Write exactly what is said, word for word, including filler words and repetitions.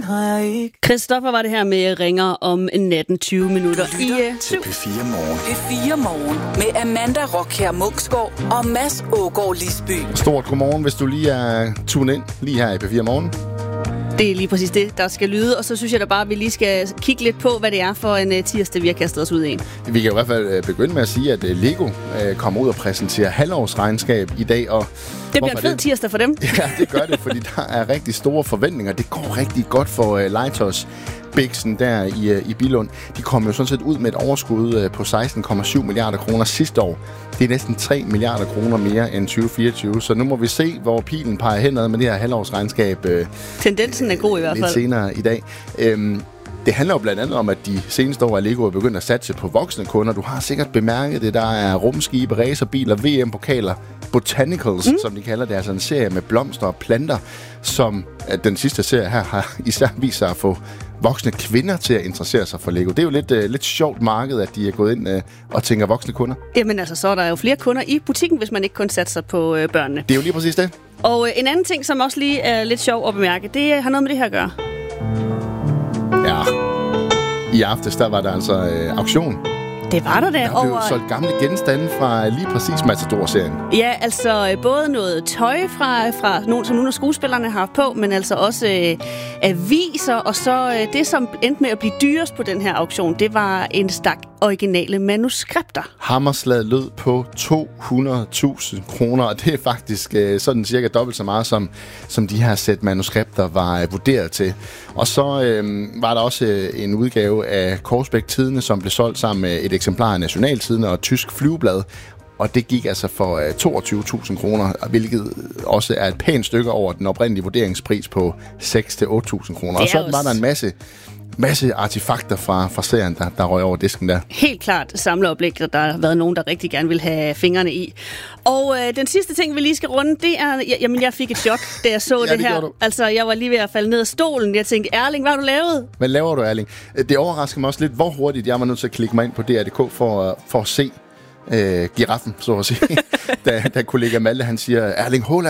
har jeg ikke. Christoffer var det her med ringer om natten tyve minutter i uh, til P fire Morgen. P fire Morgen med Amanda Rockher Munksgaard og Mads Ågaard Lisby. Stort godmorgen, hvis du lige er tunet ind lige her i P fire Morgen. Det er lige præcis det, der skal lyde, og så synes jeg da bare, at vi lige skal kigge lidt på, hvad det er for en uh, tirsdag, vi har kastet os ud i. Vi kan i hvert fald begynde med at sige, at Lego uh, kommer ud og præsenterer halvårsregnskab i dag. Og det bliver en fed tirsdag for dem. Ja, det gør det, fordi der er rigtig store forventninger. Det går rigtig godt for uh, Legetøjs Bixen der i, uh, i Billund. De kom jo sådan set ud med et overskud uh, på seksten komma syv milliarder kroner sidste år. Det er næsten tre milliarder kroner mere end tyve fireogtyve, så nu må vi se, hvor pilen peger henad med det her halvårsregnskab. Uh, Tendensen er god i hvert fald. Lidt senere i dag. Um, Det handler jo blandt andet om, at de seneste år er Lego begyndt at satse på voksne kunder. Du har sikkert bemærket det. Der er rumskibe, racerbiler, V M-pokaler, Botanicals, mm. som de kalder det. Altså en serie med blomster og planter, som den sidste serie her har især vist sig at få voksne kvinder til at interessere sig for Lego. Det er jo lidt, uh, lidt sjovt marked, at de er gået ind uh, og tænker voksne kunder. Jamen altså, så er der jo flere kunder i butikken, hvis man ikke kun satser på uh, børnene. Det er jo lige præcis det. Og uh, en anden ting, som også lige er lidt sjov at bemærke, det har noget med det her at gøre. Ja, i aftes, der var der altså øh, auktion. Det var der der. Der blev over... solgt gamle genstande fra lige præcis Matador-serien. Ja, altså både noget tøj fra, fra nogen, som nogle af skuespillerne har haft på, men altså også øh, aviser, og så øh, det, som endte med at blive dyrest på den her auktion, det var en stak originale manuskripter. Hammerslaget lød på to hundrede tusind kroner, og det er faktisk øh, sådan cirka dobbelt så meget, som, som de her sæt manuskripter var øh, vurderet til. Og så øh, var der også øh, en udgave af Korsbæk Tidende, som blev solgt sammen med et eksemplar af Nationaltidende og Tysk Flyveblad. Og det gik altså for øh, toogtyve tusind kroner, hvilket også er et pænt stykke over den oprindelige vurderingspris på seks til otte tusind kroner. Og så også... var der en masse... masse artefakter fra, fra serien, der, der røg over disken der. Helt klart samleoplæg, der har været nogen, der rigtig gerne vil have fingrene i. Og øh, den sidste ting, vi lige skal runde, det er... Jamen, jeg fik et chok, da jeg så ja, det, det her. Altså, jeg var lige ved at falde ned af stolen. Jeg tænkte, Erling, hvad har du lavet? Hvad laver du, Erling? Det overrasker mig også lidt, hvor hurtigt jeg var nødt til at klikke mig ind på D R punktum d k for, for at se øh, giraffen, så at sige. da, da kollega Malte, han siger, Erling Haaland